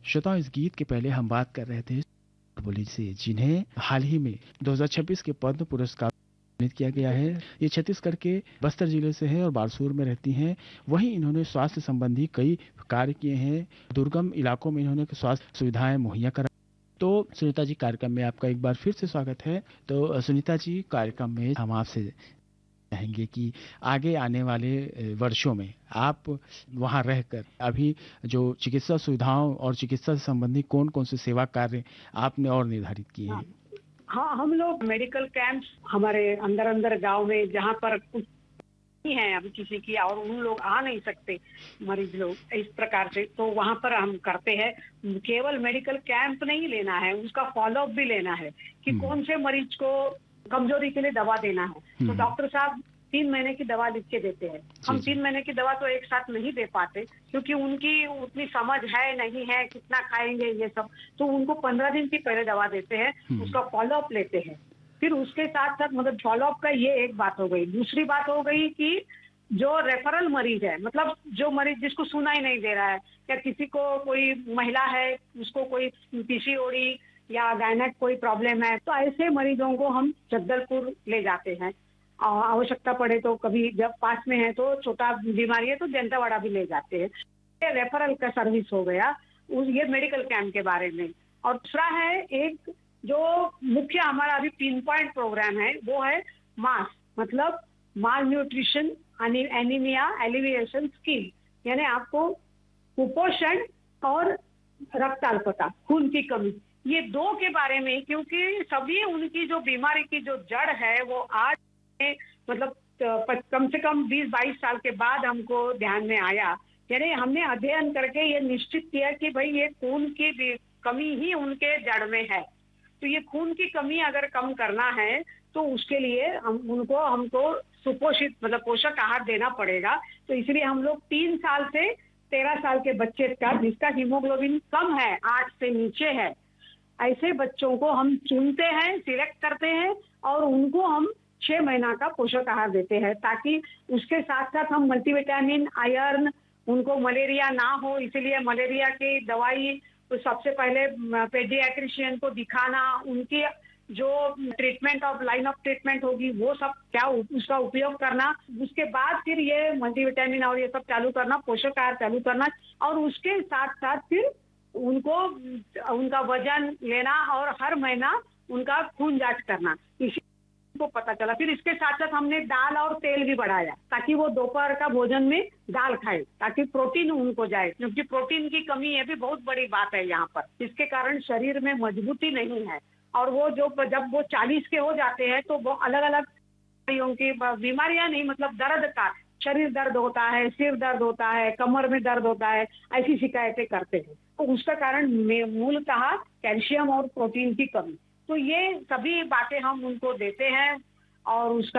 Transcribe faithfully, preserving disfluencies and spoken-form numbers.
श्रोताओं, इस गीत के पहले हम बात कर रहे थे बोली से, जिन्हें हाल ही में दो हज़ार छब्बीस के पद्म पुरस्कार सम्मानित किया गया है। ये छत्तीसगढ़ के बस्तर जिले से है और बारसूर में रहती हैं। वहीं इन्होंने स्वास्थ्य संबंधी कई कार्य किए हैं। दुर्गम इलाकों में इन्होंने स्वास्थ्य सुविधाएं मुहैया करा। तो सुनीता जी, कार्यक्रम में आपका एक बार फिर से स्वागत है। तो सुनीता जी, कार्यक्रम में हम आपसे चाहेंगे कि आगे आने वाले वर्षों में आप वहां रहकर अभी जो चिकित्सा सुविधाओं और चिकित्सा से संबंधी कौन कौन से सेवा कार्य आपने और निर्धारित किए हैं? हाँ, हम लोग मेडिकल कैंप्स हमारे अंदर अंदर गांव में जहाँ पर कुछ नहीं है अभी किसी की और उन लोग आ नहीं सकते मरीज लोग इस प्रकार से, तो वहाँ पर हम करते हैं। केवल मेडिकल कैंप नहीं लेना है, उसका फॉलोअप भी लेना है कि कौन से मरीज को कमजोरी के लिए दवा देना है। तो डॉक्टर साहब तीन महीने की दवा लिख के देते हैं। हम तीन महीने की दवा तो एक साथ नहीं दे पाते क्योंकि उनकी उतनी समझ है नहीं है, कितना खाएंगे ये सब, तो उनको पंद्रह दिन की पहले दवा देते हैं, उसका फॉलोअप लेते हैं। फिर उसके साथ साथ मतलब फॉलोअप का ये एक बात हो गई। दूसरी बात हो गई कि जो रेफरल मरीज है, मतलब जो मरीज जिसको सुनाई नहीं दे रहा है या किसी को कोई महिला है उसको कोई पीसीओडी या गायनेक कोई प्रॉब्लम है, तो ऐसे मरीजों को हम जगदलपुर ले जाते हैं। आवश्यकता पड़े तो कभी जब पास में है तो छोटा बीमारी है तो जनतावाड़ा भी ले जाते हैं। ये रेफरल का सर्विस हो गया, ये मेडिकल कैंप के बारे में। और दूसरा है एक जो मुख्य हमारा अभी पिन पॉइंट प्रोग्राम है, वो है मास, मतलब माल न्यूट्रिशन एनीमिया एलिविएशन स्कीम, यानी आपको कुपोषण और रक्त अल्पता, खून की कमी, ये दो के बारे में, क्योंकि सभी उनकी जो बीमारी की जो जड़ है वो आज मतलब कम से कम बीस बाईस साल के बाद हमको ध्यान में आया। यानी हमने अध्ययन करके ये निश्चित किया कि भाई ये खून की कमी ही उनके जड़ में है। तो ये खून की कमी अगर कम करना है तो उसके लिए हम उनको हमको सुपोषित मतलब पोषक आहार देना पड़ेगा। तो इसलिए हम लोग तीन साल से तेरह साल के बच्चे का जिसका हीमोग्लोबिन कम है, आठ से नीचे है, ऐसे बच्चों को हम चुनते हैं, सिलेक्ट करते हैं और उनको हम छह महीना का पोषक आहार देते हैं, ताकि उसके साथ साथ हम मल्टीविटामिन, आयरन, उनको मलेरिया ना हो, इसलिए मलेरिया की दवाई तो सबसे पहले पेडियाट्रिशियन को दिखाना, उनकी जो treatment of line of treatment होगी वो सब क्या उसका उपयोग करना, उसके बाद फिर ये मल्टीविटामिन और ये सब चालू करना, पोषक आहार चालू करना, और उसके साथ साथ फिर उनको उनका वजन लेना और हर महीना उनका खून जांच करना, इसी को पता चला। फिर इसके साथ साथ हमने दाल और तेल भी बढ़ाया ताकि वो दोपहर का भोजन में दाल खाए, ताकि प्रोटीन उनको जाए, क्योंकि प्रोटीन की कमी ये भी बहुत बड़ी बात है यहाँ पर, जिसके कारण शरीर में मजबूती नहीं है। और वो जो जब वो चालीस के हो जाते हैं तो वो अलग अलग की बीमारियां नहीं, मतलब दर्द का, शरीर दर्द होता है, सिर दर्द होता है, कमर में दर्द होता है, ऐसी शिकायतें करते हैं। तो उसका कारण मूलतः कैल्शियम और प्रोटीन की कमी। तो ये सभी बातें हम उनको देते हैं और उसका